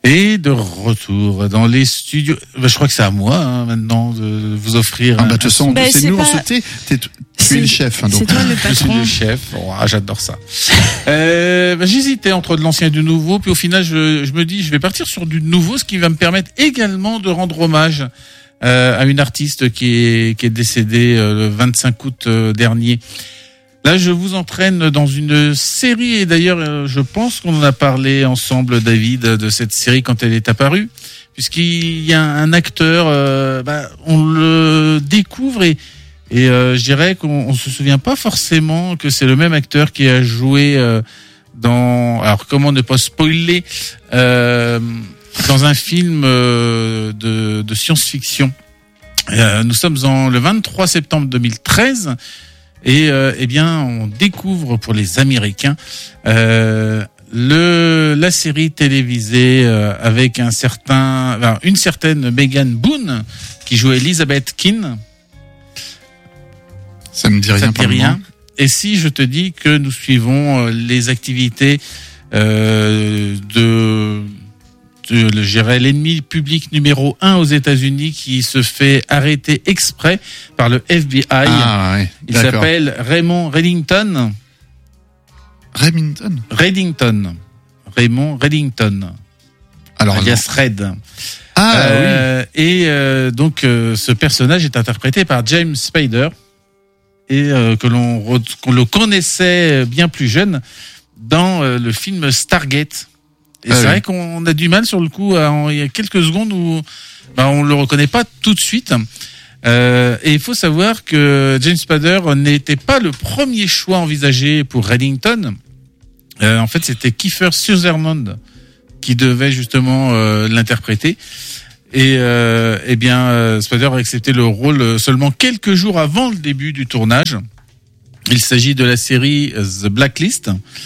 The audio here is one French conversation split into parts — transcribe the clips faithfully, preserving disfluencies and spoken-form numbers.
Et de retour dans les studios. Bah, je crois que c'est à moi hein, maintenant de vous offrir. Ah bah de toute façon, bah, c'est, c'est nous pas... on se tait. T'es, tu es le chef. Hein, donc. C'est toi le Je suis patron. le chef. Oh, ah, j'adore ça. euh, bah, j'hésitais entre de l'ancien et du nouveau, puis au final, je, je me dis, je vais partir sur du nouveau, ce qui va me permettre également de rendre hommage euh, à une artiste qui est qui est décédée euh, le vingt-cinq août euh, dernier. Là, je vous entraîne dans une série, et d'ailleurs, euh, je pense qu'on en a parlé ensemble, David, de cette série quand elle est apparue, puisqu'il y a un acteur, euh, bah, on le découvre et, et euh, je dirais qu'on on se souvient pas forcément que c'est le même acteur qui a joué euh, dans, alors comment ne pas spoiler, euh, dans un film euh, de, de science-fiction. Euh, nous sommes en le vingt-trois septembre deux mille treize. Et euh, eh bien, on découvre pour les Américains euh, le la série télévisée euh, avec un certain, enfin, une certaine Megan Boone qui jouait Elizabeth Keane. Ça me dit rien. Ça te dit rien. Et si je te dis que nous suivons euh, les activités euh, de de, je dirais, l'ennemi public numéro un aux États-Unis qui se fait arrêter exprès par le F B I. Ah, ouais, Il d'accord. s'appelle Raymond Reddington. Remington. Reddington. Raymond Reddington. Alors, alias Red. Ah Euh, Et euh, donc, euh, ce personnage est interprété par James Spader et euh, que l'on re- qu'on le connaissait bien plus jeune dans euh, le film Stargate. Et Ah c'est oui. vrai qu'on a du mal sur le coup. à- en- Il y a quelques secondes où bah, on le reconnaît pas tout de suite. Euh, et il faut savoir que James Spader n'était pas le premier choix envisagé pour Reddington. Euh, en fait, c'était Kiefer Sutherland qui devait justement euh, l'interpréter. Et euh, eh bien, euh, Spader a accepté le rôle seulement quelques jours avant le début du tournage. Il s'agit de la série The Blacklist.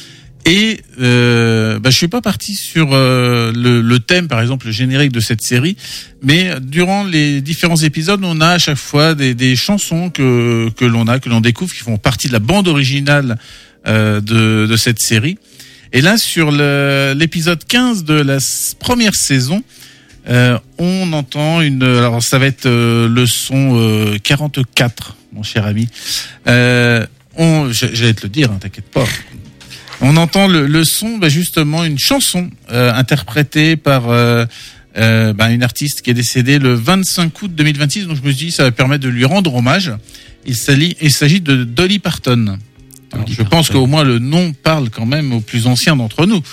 Et euh, bah, je suis pas parti sur euh, le, le thème, par exemple, le générique de cette série, mais durant les différents épisodes, on a à chaque fois des, des chansons que que l'on a, que l'on découvre, qui font partie de la bande originale euh, de, de cette série. Et là, sur le, l'épisode quinze de la s- première saison, euh, on entend une. Alors, ça va être euh, le son euh, quarante-quatre, mon cher ami. Euh, on, j'allais te le dire, hein, t'inquiète pas. On entend le, le son, bah justement, une chanson euh, interprétée par euh, euh, bah, une artiste qui est décédée le vingt-cinq août deux mille vingt-six. Donc je me suis dit, ça va permettre de lui rendre hommage. Il s'agit, il s'agit de Dolly Parton. Alors, je pense qu'au moins le nom parle quand même aux plus anciens d'entre nous.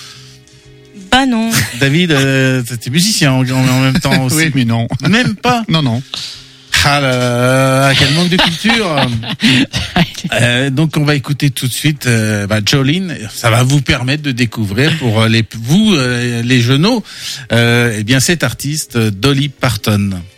Bah non. David, euh, t'es musicien en, en même temps aussi. oui, mais non. Même pas. Non, non. Ah là là, quel manque de culture. Euh, donc on va écouter tout de suite euh, bah, Jolene. Ça va vous permettre de découvrir pour les vous euh, les genoux, euh, eh bien cet artiste Dolly Parton.